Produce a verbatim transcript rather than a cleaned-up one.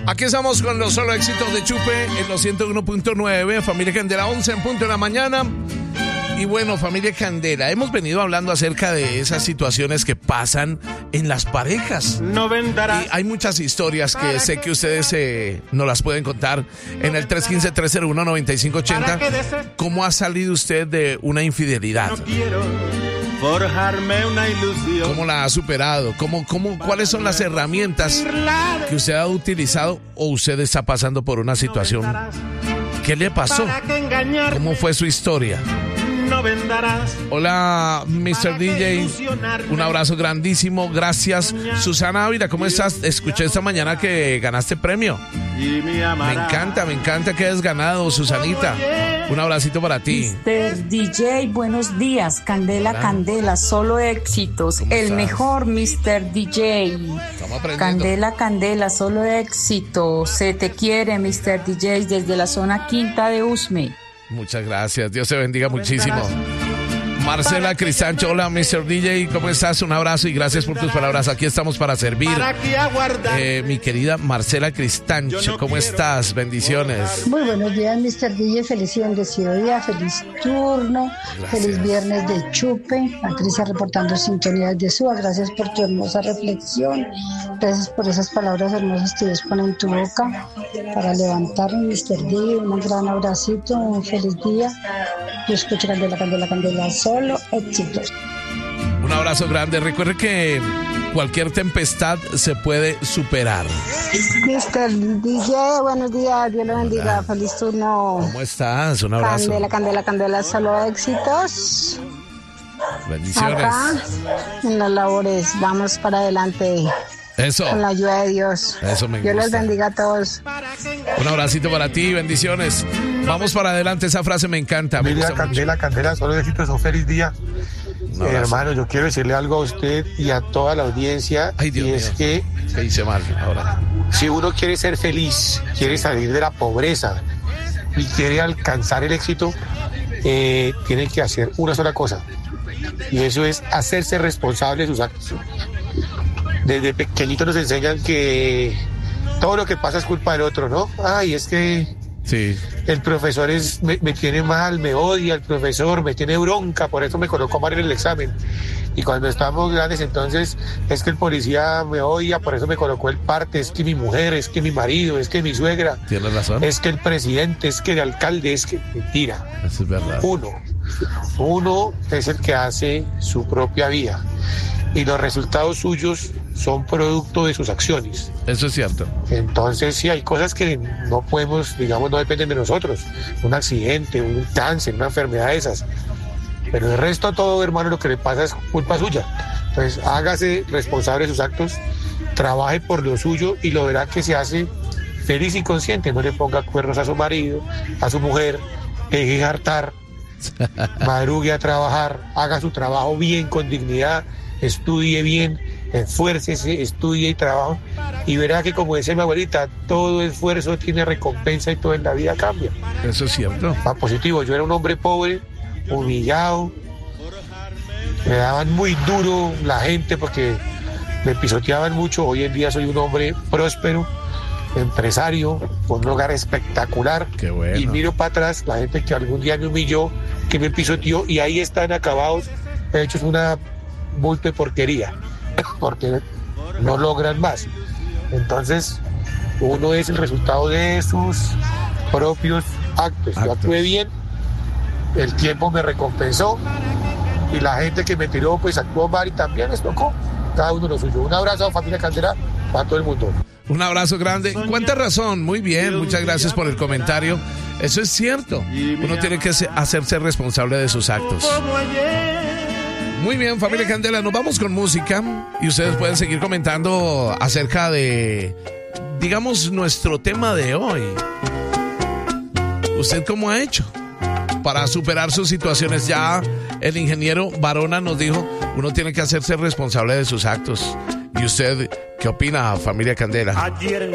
Aquí estamos con los solo éxitos de Chupe en los ciento uno punto nueve, Familia Candela, once en punto de la mañana. Y bueno, Familia Candela, hemos venido hablando acerca de esas situaciones que pasan en las parejas. No venderás. Y hay muchas historias que sé que ustedes eh, nos las pueden contar en el tres uno cinco, tres cero uno, nueve cinco ocho cero. ¿Cómo ha salido usted de una infidelidad? No quiero forjarme una ilusión. ¿Cómo la ha superado? ¿Cómo, cómo, ¿Cuáles son las herramientas que usted ha utilizado o usted está pasando por una situación? ¿Qué le pasó? ¿Cómo fue su historia? No vendarás. Hola, mister D J. Un abrazo grandísimo. Gracias. Susana Ávila, ¿cómo estás? Escuché esta mañana que ganaste premio. Me encanta, me encanta que hayas ganado, Susanita. Un abracito para ti. mister D J, buenos días. Candela, Hola. Candela, solo éxitos. El estás? Mejor mister D J. Candela, Candela, solo éxitos. Se te quiere, mister D J, desde la zona quinta de Usme. Muchas gracias, Dios te bendiga muchísimo. Marcela Cristancho, hola mister D J, ¿cómo estás? Un abrazo y gracias por tus palabras, aquí estamos para servir. Eh, mi querida Marcela Cristancho, ¿cómo estás? Bendiciones. Muy buenos días, mister D J, feliz y bendecido día, feliz turno, gracias. Feliz viernes de Chupe, Patricia reportando sintonía de Suba, gracias por tu hermosa reflexión, gracias por esas palabras hermosas que Dios pone en tu boca para levantarme, mister D J, un gran abracito, un feliz día, yo escucho Candela, Candela, Candela, solo éxitos. Un abrazo grande. Recuerde que cualquier tempestad se puede superar. mister D J, buenos días, Dios lo bendiga. Hola. Feliz turno. ¿Cómo estás? Un abrazo. Candela, Candela, Candela, solo éxitos. Bendiciones. Acá, en las labores, vamos para adelante. Eso. Con la ayuda de Dios. Eso me Dios gusta. los bendiga a todos. Un abracito para ti, bendiciones. Vamos para adelante, esa frase me encanta. Me Mira, Candela, mucho. Candela, solo éxitos, un feliz día. No, eh, hermano, yo quiero decirle algo a usted y a toda la audiencia. Ay, Dios y mío. es que ¿qué hice mal ahora? Si uno quiere ser feliz, quiere salir de la pobreza y quiere alcanzar el éxito, eh, tiene que hacer una sola cosa. Y eso es hacerse responsable de sus actos. Desde pequeñitos nos enseñan que todo lo que pasa es culpa del otro, ¿no? Ay, es que sí. El profesor es, me, me tiene mal, me odia el profesor, me tiene bronca, por eso me colocó mal en el examen. Y cuando estábamos grandes, entonces, es que el policía me odia, por eso me colocó el parte, es que mi mujer, es que mi marido, es que mi suegra. Tienes razón. Es que el presidente, es que el alcalde, es que... Mentira. Eso es verdad. Uno. Uno es el que hace su propia vida. Y los resultados suyos son producto de sus acciones. Eso es cierto. Entonces, sí, hay cosas que no podemos, digamos, no dependen de nosotros. Un accidente, un cáncer, una enfermedad de esas. Pero el resto todo, hermano, lo que le pasa es culpa suya. Entonces, hágase responsable de sus actos, trabaje por lo suyo y lo verá que se hace feliz y consciente. No le ponga cuernos a su marido, a su mujer, deje hartar, madrugue a trabajar, haga su trabajo bien, con dignidad, estudie bien, esfuércese, estudie y trabaje y verá que, como decía mi abuelita, todo esfuerzo tiene recompensa y todo en la vida cambia. Eso es cierto. Va positivo. Yo era un hombre pobre, humillado, me daban muy duro la gente porque me pisoteaban mucho. Hoy en día soy un hombre próspero, empresario, con un hogar espectacular. Qué bueno. Y miro para atrás la gente que algún día me humilló, que me pisoteó, y ahí están acabados, hechos una bulto de porquería, porque no logran más. Entonces, uno es el resultado de sus propios actos. Yo actué bien, el tiempo me recompensó, y la gente que me tiró, pues actuó mal y también les tocó. Cada uno lo suyo. Un abrazo, familia Candela, para todo el mundo. Un abrazo grande. Cuánta razón. Muy bien, muchas gracias por el comentario. Eso es cierto. Uno tiene que hacerse responsable de sus actos. Muy bien, familia Candela, nos vamos con música y ustedes pueden seguir comentando acerca de, digamos, nuestro tema de hoy. ¿Usted cómo ha hecho para superar sus situaciones? Ya el ingeniero Barona nos dijo, uno tiene que hacerse responsable de sus actos. ¿Y usted qué opina, familia Candela?